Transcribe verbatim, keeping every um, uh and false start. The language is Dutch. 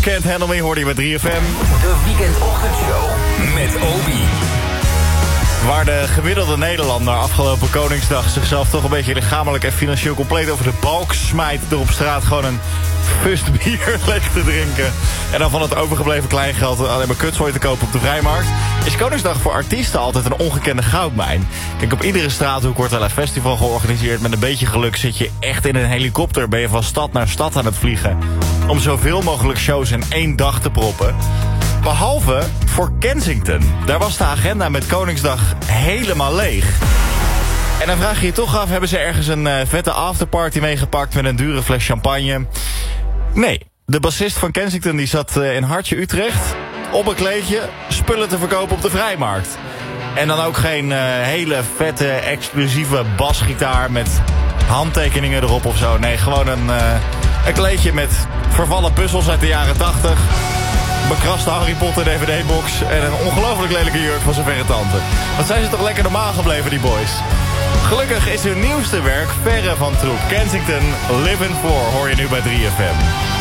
Can't Handle Me hoorde je met drie F M. De weekendochtendshow met Obi. Waar de gemiddelde Nederlander afgelopen Koningsdag zichzelf toch een beetje lichamelijk en financieel compleet over de balk smijt door op straat gewoon een fust bier leeg te drinken. En dan van het overgebleven kleingeld alleen maar kutzooi te kopen op de vrijmarkt. Is Koningsdag voor artiesten altijd een ongekende goudmijn. Kijk, op iedere straathoek wordt wel een festival georganiseerd. Met een beetje geluk zit je echt in een helikopter. Ben je van stad naar stad aan het vliegen. Om zoveel mogelijk shows in één dag te proppen. Behalve voor Kensington. Daar was de agenda met Koningsdag helemaal leeg. En dan vraag je je toch af, hebben ze ergens een uh, vette afterparty meegepakt met een dure fles champagne? Nee, de bassist van Kensington die zat uh, in Hartje Utrecht op een kleedje spullen te verkopen op de vrijmarkt. En dan ook geen uh, hele vette, exclusieve basgitaar met handtekeningen erop of zo. Nee, gewoon een, uh, een kleedje met vervallen puzzels uit de jaren tachtig. Bekraste Harry Potter D V D-box en een ongelooflijk lelijke jurk van zijn verre tante. Wat zijn ze toch lekker normaal gebleven, die boys. Gelukkig is hun nieuwste werk verre van troep. Kensington, Livin' For, hoor je nu bij drie F M.